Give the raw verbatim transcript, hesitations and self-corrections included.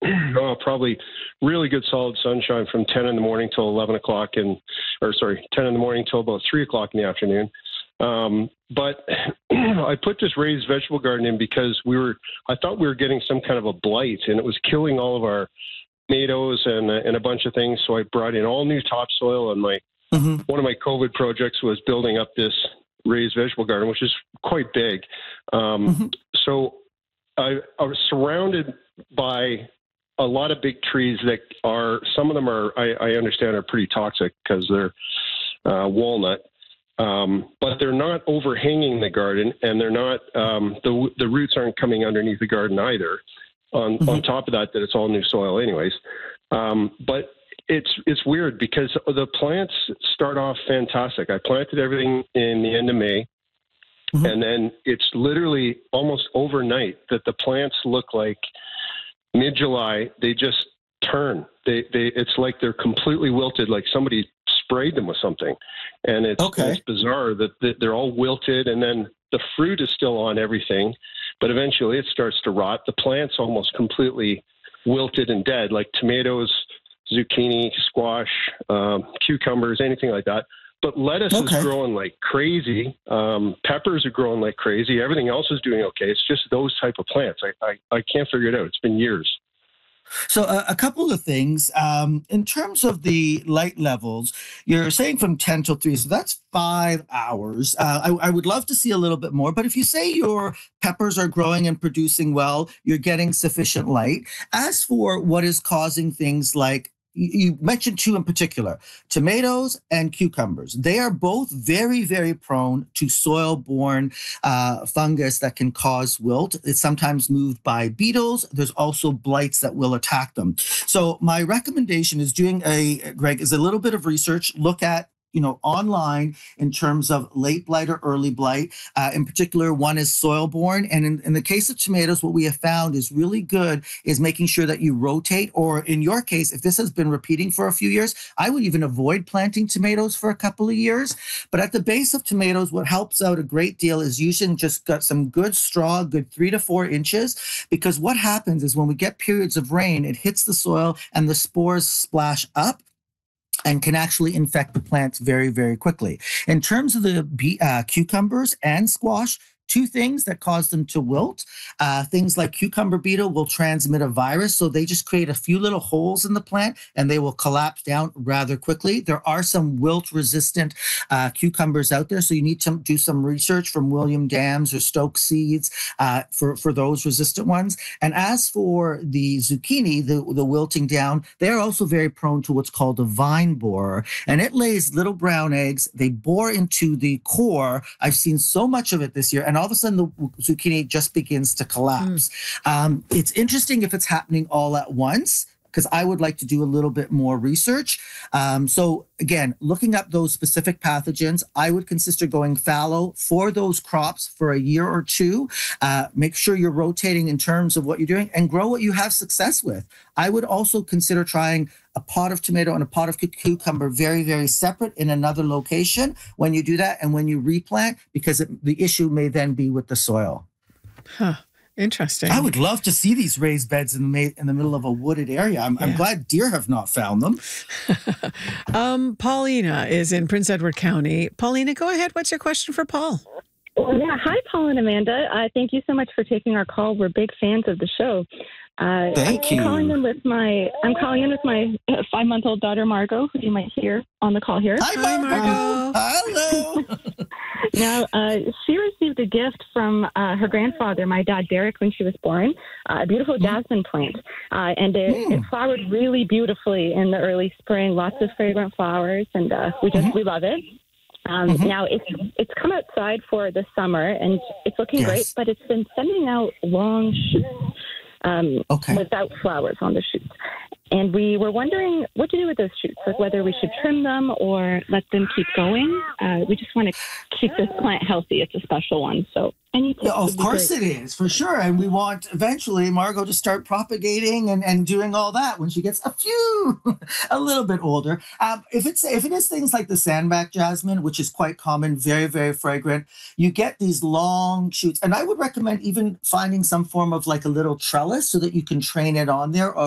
oh, probably really good solid sunshine from ten in the morning till eleven o'clock, and or sorry, ten in the morning till about three o'clock in the afternoon. Um, but I put this raised vegetable garden in because we were, I thought we were getting some kind of a blight, and it was killing all of our tomatoes and, uh, and a bunch of things. So I brought in all new topsoil, and my, mm-hmm. one of my COVID projects was building up this raised vegetable garden, which is quite big. Um, mm-hmm. So I, I was surrounded by a lot of big trees that are, some of them are, I, I understand are pretty toxic because they're uh, walnut. Um, but they're not overhanging the garden, and they're not, um, the the roots aren't coming underneath the garden either. On mm-hmm. on top of that, that it's all new soil anyways. Um, but it's it's weird because the plants start off fantastic. I planted everything in the end of May, mm-hmm. and then it's literally almost overnight that the plants look like mid-July. They just turn. They they it's like they're completely wilted, like somebody sprayed them with something. And it's, okay. it's bizarre that, that they're all wilted, and then the fruit is still on everything, but eventually it starts to rot. The plant's almost completely wilted and dead, like tomatoes, zucchini, squash, um, cucumbers, anything like that. But lettuce okay. is growing like crazy. Um, peppers are growing like crazy. Everything else is doing okay. It's just those type of plants. I, I, I can't figure it out. It's been years. So uh, a couple of things. Um, in terms of the light levels, you're saying from ten till three, so that's five hours. Uh, I, I would love to see a little bit more, but if you say your peppers are growing and producing well, you're getting sufficient light. As for what is causing things like, you mentioned two in particular, tomatoes and cucumbers. They are both very, very prone to soil-borne uh, fungus that can cause wilt. It's sometimes moved by beetles. There's also blights that will attack them. So my recommendation is doing a, Greg, is a little bit of research. Look at you know, online in terms of late blight or early blight. Uh, in particular, one is soil-borne. And in, in the case of tomatoes, what we have found is really good is making sure that you rotate, or in your case, if this has been repeating for a few years, I would even avoid planting tomatoes for a couple of years. But at the base of tomatoes, what helps out a great deal is using just got some good straw, good three to four inches, because what happens is when we get periods of rain, it hits the soil and the spores splash up and can actually infect the plants very, very quickly. In terms of the uh, cucumbers and squash, two things that cause them to wilt. Uh, things like cucumber beetle will transmit a virus, so they just create a few little holes in the plant and they will collapse down rather quickly. There are some wilt-resistant uh, cucumbers out there, so you need to do some research from William Dams or Stoke Seeds uh, for, for those resistant ones. And as for the zucchini, the, the wilting down, they're also very prone to what's called a vine borer, and it lays little brown eggs. They bore into the core. I've seen so much of it this year, and all of a sudden the zucchini just begins to collapse. Mm. Um, it's interesting if it's happening all at once, because I would like to do a little bit more research. Um, so again, looking up those specific pathogens, I would consider going fallow for those crops for a year or two. Uh, make sure you're rotating in terms of what you're doing and grow what you have success with. I would also consider trying a pot of tomato and a pot of cucumber very, very separate in another location when you do that and when you replant, because it, the issue may then be with the soil. Huh. Interesting. I would love to see these raised beds in the in the middle of a wooded area. I'm, yeah. I'm glad deer have not found them. um, Paulina is in Prince Edward County. Paulina, go ahead. What's your question for Paul? Well, yeah. Hi, Paul and Amanda. Uh, thank you so much for taking our call. We're big fans of the show. Uh, Thank I'm you. Calling in with my, I'm calling in with my five-month-old daughter, Margot, who you might hear on the call here. Hi, Margot. Hello. Now, uh, she received a gift from uh, her grandfather, my dad, Derek, when she was born, uh, a beautiful jasmine plant. Uh, and it, mm. it flowered really beautifully in the early spring, lots of fragrant flowers, and uh, we just, mm-hmm. we love it. Um, mm-hmm. Now, it's, it's come outside for the summer, and it's looking yes. great, but it's been sending out long shoots. Um, okay. without flowers on the shoots. And we were wondering what to do with those shoots, like whether we should trim them or let them keep going. Uh, we just want to keep this plant healthy. It's a special one. So any tips yeah, of would be course great. It is, for sure. And we want eventually Margot to start propagating and, and doing all that when she gets a few, a little bit older. Um, if it's if it is things like the sandback jasmine, which is quite common, very, very fragrant, you get these long shoots. And I would recommend even finding some form of like a little trellis so that you can train it on there, or